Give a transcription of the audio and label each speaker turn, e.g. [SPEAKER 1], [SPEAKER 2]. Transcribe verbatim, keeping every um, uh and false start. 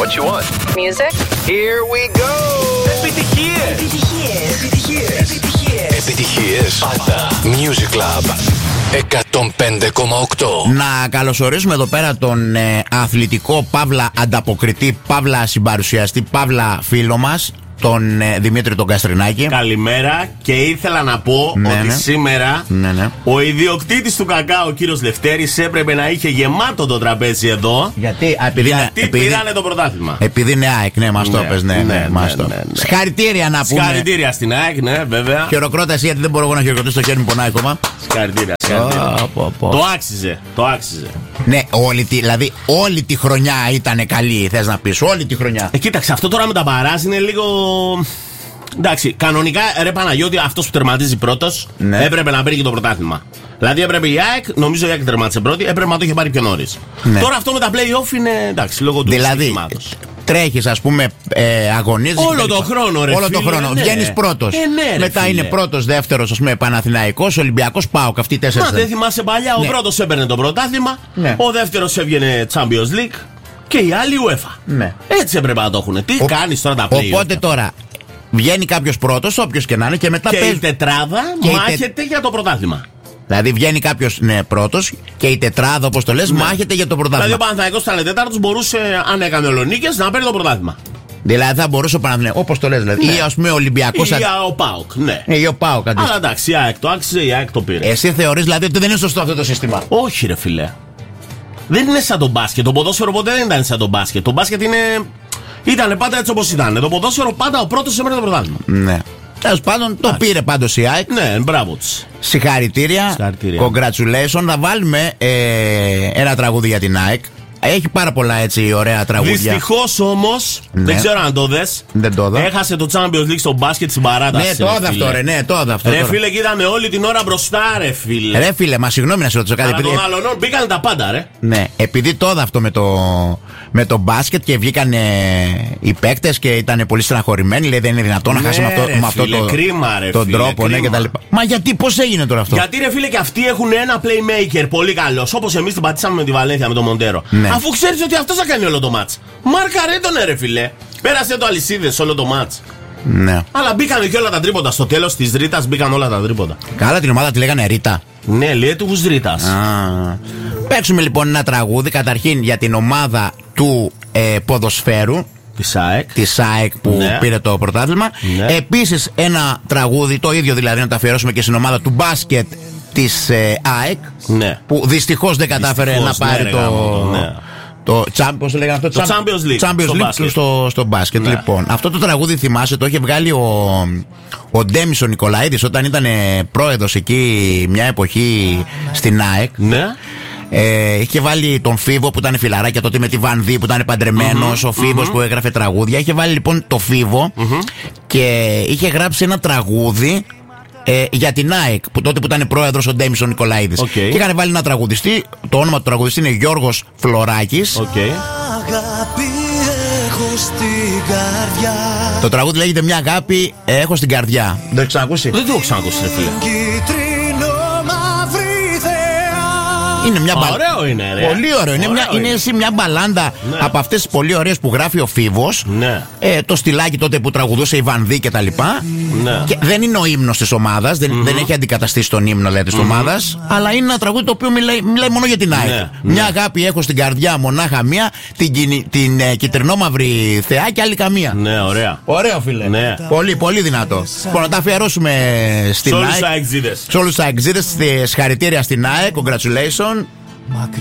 [SPEAKER 1] What you want?
[SPEAKER 2] Music.
[SPEAKER 1] Here we go! Επιτυχίες!
[SPEAKER 3] Επιτυχίες! Επιτυχίες! Επιτυχίες!
[SPEAKER 1] Επιτυχίες! Πάντα. Music Club εκατόν πέντε κόμμα οκτώ.
[SPEAKER 4] Να καλωσορίσουμε εδώ πέρα τον ε, αθλητικό παύλα ανταποκριτή, παύλα συμπαρουσιαστή, παύλα φίλο μας, τον ε, Δημήτρη τον Καστρινάκη.
[SPEAKER 5] Καλημέρα, και ήθελα να πω
[SPEAKER 4] ναι,
[SPEAKER 5] ότι
[SPEAKER 4] ναι.
[SPEAKER 5] σήμερα
[SPEAKER 4] ναι, ναι.
[SPEAKER 5] ο ιδιοκτήτης του κακάο, ο κύριος Λευτέρης, έπρεπε να είχε γεμάτο το τραπέζι εδώ.
[SPEAKER 4] Γιατί, α, επειδή,
[SPEAKER 5] γιατί
[SPEAKER 4] επειδή,
[SPEAKER 5] πήρανε το πρωτάθλημα.
[SPEAKER 4] Επειδή είναι ΑΕΚ, ναι, μας το
[SPEAKER 5] Ναι,
[SPEAKER 4] πες, ναι, ναι,
[SPEAKER 5] ναι,
[SPEAKER 4] μας
[SPEAKER 5] ναι,
[SPEAKER 4] το.
[SPEAKER 5] ναι, ναι.
[SPEAKER 4] Συγχαρητήρια να πούμε.
[SPEAKER 5] Συγχαρητήρια στην ΑΕΚ, ναι, βέβαια.
[SPEAKER 4] Χειροκρόταση, γιατί δεν μπορώ εγώ να χειροκροτήσω, το χέρι μου πονάει ακόμα.
[SPEAKER 5] Συγχαρητήρια. συγχαρητήρια.
[SPEAKER 4] Πω, πω, πω.
[SPEAKER 5] Το άξιζε, το άξιζε.
[SPEAKER 4] Ναι, όλη τη, δηλαδή όλη τη χρονιά ήταν καλή, θες να πεις, όλη τη χρονιά.
[SPEAKER 5] Ε, κοίταξε, αυτό τώρα με τα μπαράζ είναι λίγο. Εντάξει, κανονικά ρε Παναγιώτη, αυτός που τερματίζει πρώτος,
[SPEAKER 4] ναι.
[SPEAKER 5] έπρεπε να παίρνει και το πρωτάθλημα. Δηλαδή έπρεπε η ΑΕΚ, νομίζω η ΑΕΚ τερμάτισε πρώτη, έπρεπε να το είχε πάρει πιο νωρίς.
[SPEAKER 4] Ναι.
[SPEAKER 5] Τώρα αυτό με τα play-off είναι εντάξει, λόγω του
[SPEAKER 4] Δηλαδή,
[SPEAKER 5] συστήματος.
[SPEAKER 4] τρέχεις, ας πούμε, ε, αγωνίζεις.
[SPEAKER 5] Όλο τον χρόνο, ρε
[SPEAKER 4] Όλο
[SPEAKER 5] φίλε,
[SPEAKER 4] τον χρόνο.
[SPEAKER 5] ναι.
[SPEAKER 4] Βγαίνεις πρώτος.
[SPEAKER 5] Ε, ναι, ρε,
[SPEAKER 4] μετά
[SPEAKER 5] φίλε.
[SPEAKER 4] είναι πρώτος, δεύτερος, ας πούμε, Παναθηναϊκός, Ολυμπιακός, ΠΑΟΚ. Αυτοί οι τέσσερις.
[SPEAKER 5] Μα δεν θυμάσαι παλιά,
[SPEAKER 4] Ναι.
[SPEAKER 5] ο πρώτος έπαιρνε το πρωτάθλημα,
[SPEAKER 4] Ναι.
[SPEAKER 5] ο δεύτερος έβγαινε Champions League και οι άλλοι UEFA.
[SPEAKER 4] Ναι.
[SPEAKER 5] Έτσι έπρεπε να το έχουν. Τι
[SPEAKER 4] Ο-
[SPEAKER 5] κάνεις τώρα τα play-off?
[SPEAKER 4] Οπότε τώρα βγαίνει κάποιος πρώτος, όποιος και να είναι, και μετά
[SPEAKER 5] Και
[SPEAKER 4] παίζει.
[SPEAKER 5] η τετράδα
[SPEAKER 4] Και η τε-
[SPEAKER 5] μάχεται για το πρωτάθλημα.
[SPEAKER 4] Δηλαδή βγαίνει κάποιος, ναι, πρώτος, και η τετράδα, όπως το λες,
[SPEAKER 5] Ναι.
[SPEAKER 4] μάχεται για το πρωτάθλημα.
[SPEAKER 5] Δηλαδή ο Παναθηναϊκός ήταν τέταρτος, μπορούσε, αν έκανε ολονίκες, να παίρνει το πρωτάθλημα.
[SPEAKER 4] Δηλαδή θα μπορούσε ο Παναθηναϊκός, όπως το λες, δηλαδή.
[SPEAKER 5] Ναι.
[SPEAKER 4] Ή ας πούμε ο Ολυμπιακός.
[SPEAKER 5] Ή ο ΠΑΟΚ, ναι.
[SPEAKER 4] Ή ο ΠΑΟΚ, αντίστοιχα.
[SPEAKER 5] Αλλά εντάξει, η ΑΕΚ το άξιζε, η ΑΕΚ το πήρε.
[SPEAKER 4] Εσύ θεωρείς δηλαδή ότι δεν είναι σωστό αυτό το σύστημα?
[SPEAKER 5] Όχι, ρε φιλέ. Δεν είναι σαν το μπάσκετ. Το ποδόσφαιρο ποτέ δεν ήταν σαν το μπάσκετ. Το μπάσκετ είναι. Ήταν πάντα έτσι όπως ήταν. Το ποδόσφαιρο πάντα ο πρώτος έπαιρνε το πρωτάθλημα.
[SPEAKER 4] Ναι. Τέλος πάντων, το πήρε πάντως η ΑΕΚ.
[SPEAKER 5] Ναι, μπράβο της.
[SPEAKER 4] Συγχαρητήρια.
[SPEAKER 5] Συγχαρητήρια.
[SPEAKER 4] Congratulations. Να βάλουμε ε, ένα τραγούδι για την ΑΕΚ. Έχει πάρα πολλά έτσι ωραία τραγούδια.
[SPEAKER 5] Δυστυχώς όμως,
[SPEAKER 4] Ναι.
[SPEAKER 5] δεν ξέρω αν το δες,
[SPEAKER 4] Δεν το είδα.
[SPEAKER 5] έχασε το Champions League στο μπάσκετ στην παράταση.
[SPEAKER 4] Ναι, το είδα αυτό, ρε. Ναι, το είδα αυτό.
[SPEAKER 5] Ρε
[SPEAKER 4] τώρα.
[SPEAKER 5] φίλε, και ήταν όλη την ώρα μπροστά, ρε φίλε.
[SPEAKER 4] Ρε φίλε, μα συγγνώμη να σε ρωτήσω κάτι.
[SPEAKER 5] Αλλά
[SPEAKER 4] Επειδή,
[SPEAKER 5] των άλλων μπήκαν τα πάντα, ρε.
[SPEAKER 4] ναι, επειδή το είδα αυτό με το, με το μπάσκετ και βγήκαν ε, οι παίκτες και ήταν πολύ στεναχωρημένοι. Λέει δεν είναι δυνατόν να
[SPEAKER 5] Ναι,
[SPEAKER 4] χάσει με αυτό,
[SPEAKER 5] ρε,
[SPEAKER 4] με αυτό
[SPEAKER 5] φίλε,
[SPEAKER 4] το,
[SPEAKER 5] κρίμα, ρε,
[SPEAKER 4] τον
[SPEAKER 5] φίλε,
[SPEAKER 4] τρόπο. Ναι,
[SPEAKER 5] κρίμα.
[SPEAKER 4] και τα λοιπά. Μα γιατί, πώς έγινε τώρα αυτό?
[SPEAKER 5] Γιατί ρε φίλε, και αυτοί έχουν ένα playmaker πολύ καλό. Όπως εμείς την πατήσαμε με τη Βαλένθια με τον Μοντέρο.
[SPEAKER 4] Ναι.
[SPEAKER 5] Αφού ξέρεις ότι αυτός θα κάνει όλο το μάτς. Μάρκαρε τον, ρε φίλε. Πέρασε το αλυσίδες όλο το μάτς.
[SPEAKER 4] Ναι.
[SPEAKER 5] Αλλά μπήκαν και όλα τα τρίποντα. Στο τέλος της ρήτας μπήκαν όλα τα τρίποντα.
[SPEAKER 4] Καλά, την ομάδα τη λέγανε Ρίτα.
[SPEAKER 5] Ναι, λέει του ρήτας.
[SPEAKER 4] Α. Παίξουμε λοιπόν ένα τραγούδι καταρχήν για την ομάδα του ε, ποδοσφαίρου
[SPEAKER 5] Της ΑΕΚ.
[SPEAKER 4] της ΑΕΚ που
[SPEAKER 5] Ναι.
[SPEAKER 4] πήρε το πρωτάθλημα.
[SPEAKER 5] Ναι.
[SPEAKER 4] Επίσης ένα τραγούδι, το ίδιο δηλαδή, να το αφιερώσουμε και στην ομάδα του μπάσκετ της ε, ΑΕΚ,
[SPEAKER 5] Ναι.
[SPEAKER 4] που δυστυχώς δεν κατάφερε
[SPEAKER 5] Δυστυχώς,
[SPEAKER 4] να πάρει
[SPEAKER 5] ναι,
[SPEAKER 4] το,
[SPEAKER 5] ρε, γάμο, ναι.
[SPEAKER 4] το Champions, πώς το λέγανε αυτό,
[SPEAKER 5] Το Champions League,
[SPEAKER 4] Champions
[SPEAKER 5] στο
[SPEAKER 4] League
[SPEAKER 5] μπάσκετ.
[SPEAKER 4] στο, στο μπάσκετ.
[SPEAKER 5] Ναι.
[SPEAKER 4] Λοιπόν, αυτό το τραγούδι θυμάσαι, το είχε βγάλει ο, ο Ντέμις ο Νικολαίδης όταν ήταν πρόεδρος εκεί μια εποχή στην ΑΕΚ.
[SPEAKER 5] Ναι.
[SPEAKER 4] Ε, είχε βάλει τον Φίβο που ήταν φιλαράκια τότε με τη Βανδί που ήταν παντρεμένος, ο Φίβος που έγραφε τραγούδια. Είχε βάλει λοιπόν το Φίβο και είχε γράψει ένα τραγούδι ε, για την ΑΕΚ που τότε που ήταν πρόεδρος ο Ντέμις ο Νικολαίδης.
[SPEAKER 5] Οκ.
[SPEAKER 4] Και είχαν βάλει ένα τραγουδιστή, το όνομα του τραγουδιστή είναι Γιώργος Φλωράκης.
[SPEAKER 5] Οκ.
[SPEAKER 3] Αγάπη έχω στην καρδιά.
[SPEAKER 4] Το τραγούδι λέγεται Μια αγάπη ε, έχω στην καρδιά. Το έχεις ξανακούσει?
[SPEAKER 5] Δεν το έχω ξανακούσει, ρε φίλε.
[SPEAKER 3] Κίτρινο μαύρη θεά.
[SPEAKER 4] Είναι μια μπαλάντα.
[SPEAKER 5] Ωραίο είναι, ρε.
[SPEAKER 4] Πολύ ωραίο. Είναι,
[SPEAKER 5] Ωραίο
[SPEAKER 4] μια, είναι
[SPEAKER 5] είναι.
[SPEAKER 4] εσύ μια μπαλάντα
[SPEAKER 5] Ναι.
[SPEAKER 4] από αυτές τις πολύ ωραίες που γράφει ο Φίβος.
[SPEAKER 5] Ναι.
[SPEAKER 4] Ε, το στυλάκι τότε που τραγουδούσε η Βανδί και τα λοιπά.
[SPEAKER 5] Ναι.
[SPEAKER 4] Και δεν είναι ο ύμνος της ομάδας, δεν, δεν έχει αντικαταστήσει τον ύμνο δηλαδή, της ομάδας, αλλά είναι ένα τραγούδι το οποίο μιλάει, μιλάει μόνο για την ΑΕΚ.
[SPEAKER 5] Ναι,
[SPEAKER 4] Μια
[SPEAKER 5] ναι.
[SPEAKER 4] αγάπη έχω στην καρδιά, μονάχα μία, την, κινη- την ε, κυτρινόμαυρη θεά και άλλη καμία.
[SPEAKER 5] Ναι, ωραία.
[SPEAKER 4] Ωραίο, φίλε.
[SPEAKER 5] Ναι.
[SPEAKER 4] Πολύ, πολύ δυνατό. Λοιπόν, να τα αφιερώσουμε στην
[SPEAKER 5] Σε όλους τους
[SPEAKER 4] ΑΕΚ.
[SPEAKER 5] αεξίδες.
[SPEAKER 4] Σε όλους τους αεξίδες, συγχαρητήρια στην ΑΕΚ, congratulations.